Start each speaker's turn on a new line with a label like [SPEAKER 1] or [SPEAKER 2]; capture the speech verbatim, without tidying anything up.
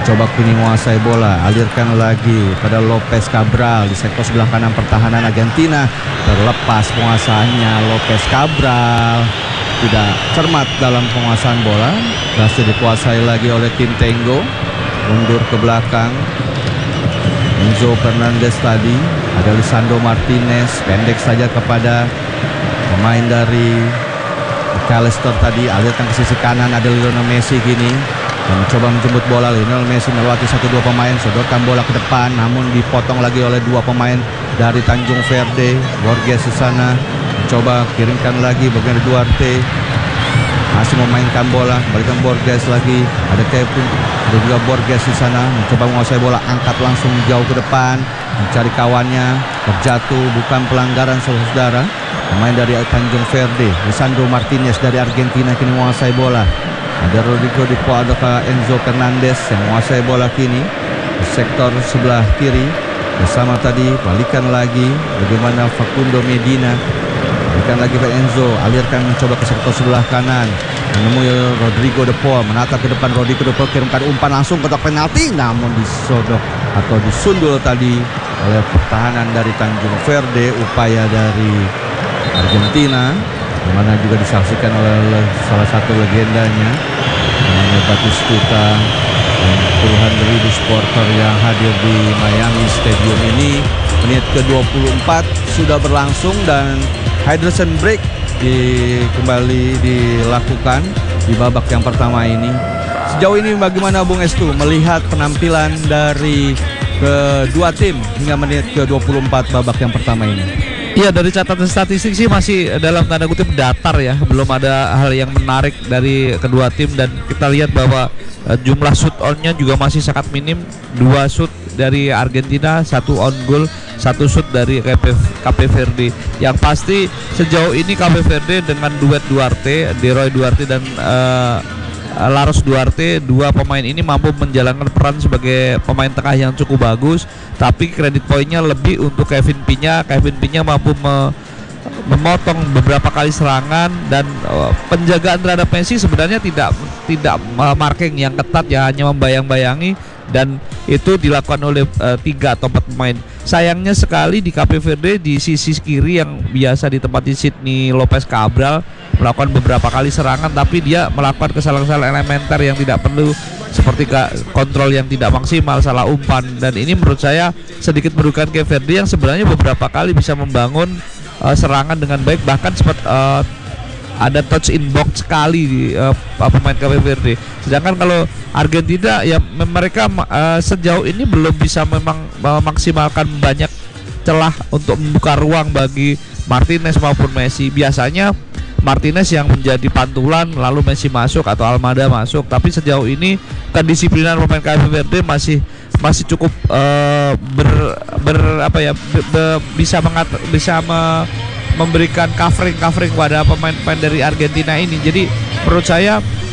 [SPEAKER 1] Coba kini menguasai bola, alirkan lagi pada Lopez Cabral di sektor sebelah kanan pertahanan Argentina. Terlepas penguasaannya, Lopez Cabral tidak cermat dalam penguasaan bola. Berhasil dikuasai lagi oleh tim Tango. Mundur ke belakang, Enzo Fernandez tadi, ada Lisandro Martinez, pendek saja kepada pemain dari McAllister tadi, alirkan ke sisi kanan, ada Lionel Messi kini dan mencoba menjemput bola. Lionel Messi melewati satu dua pemain, sodorkan bola ke depan, namun dipotong lagi oleh dua pemain dari Tanjung Verde. Borges di sana mencoba kirimkan lagi bagian Duarte, masih memainkan bola, balikan Borges lagi, ada Kevin dan juga Borges di sana mencoba menguasai bola, angkat langsung jauh ke depan, mencari kawannya, terjatuh, bukan pelanggaran saudara. Pemain dari Tanjung Verde, Lisandro Martinez dari Argentina kini menguasai bola. Ada Rodrigo Di Paul, ada Enzo Fernandez yang menguasai bola kini di sektor sebelah kiri. Bersama tadi, balikan lagi bagaimana Facundo Medina, balikan lagi ke Enzo, alirkan mencoba ke sektor sebelah kanan, menemui Rodrigo De Paul, menata ke depan. Rodrigo De Paul kirimkan umpan langsung kotak penalti, namun disodok atau disundul tadi oleh pertahanan dari Tanjung Verde. Upaya dari Argentina, dimana juga disaksikan oleh salah satu legendanya, namanya Batistuta, dan puluhan ribu supporter yang hadir di Miami Stadium ini. Menit ke dua puluh empat sudah berlangsung dan hydration break di, kembali dilakukan di babak yang pertama ini. Sejauh ini bagaimana Bung Estu melihat penampilan dari kedua tim hingga menit ke dua puluh empat babak yang pertama ini?
[SPEAKER 2] Iya, dari catatan statistik sih masih dalam tanda kutip datar ya, belum ada hal yang menarik dari kedua tim, dan kita lihat bahwa uh, jumlah shoot on-nya juga masih sangat minim. Dua shoot dari Argentina, satu on goal, satu shoot dari Cape Verde. Yang pasti sejauh ini Cape Verde dengan duet Duarte, Deroy Duarte dan uh, Laros Duarte, dua pemain ini mampu menjalankan peran sebagai pemain tengah yang cukup bagus, tapi kredit poinnya lebih untuk Kevin Pinya. Kevin Pinya mampu me memotong beberapa kali serangan, dan uh, penjagaan terhadap Messi sebenarnya tidak tidak uh, marking yang ketat ya, hanya membayang-bayangi, dan itu dilakukan oleh uh, tiga atau empat pemain. Sayangnya sekali di Cape Verde di sisi kiri yang biasa ditempati Sidney Lopez Cabral melakukan beberapa kali serangan, tapi dia melakukan kesalahan-kesalahan elementer yang tidak perlu, seperti kontrol yang tidak maksimal, salah umpan, dan ini menurut saya sedikit merugikan Cape Verde yang sebenarnya beberapa kali bisa membangun uh, serangan dengan baik, bahkan sempat uh, ada touch in box sekali di uh, pemain Cape Verde. Sedangkan kalau Argentina ya mereka uh, sejauh ini belum bisa memang memaksimalkan banyak celah untuk membuka ruang bagi Martinez maupun Messi. Biasanya Martinez yang menjadi pantulan, lalu Messi masuk atau Almada masuk, tapi sejauh ini kedisiplinan pemain Cape Verde masih masih cukup uh, ber, ber apa ya be, be, bisa mengat, bisa me, memberikan covering covering pada pemain-pemain dari Argentina ini. Jadi menurut saya